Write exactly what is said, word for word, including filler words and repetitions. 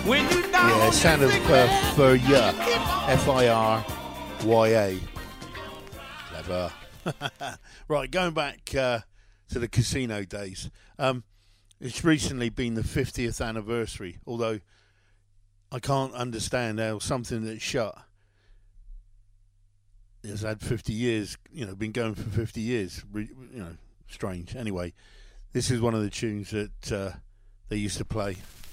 Yeah, it sounded uh, for ya, F I R Y A. Clever. Right, going back uh, to the casino days. Um, it's recently been the fiftieth anniversary, although I can't understand how something that's shut has had fifty years, you know, been going for fifty years. You know, strange. Anyway, this is one of the tunes that uh, they used to play.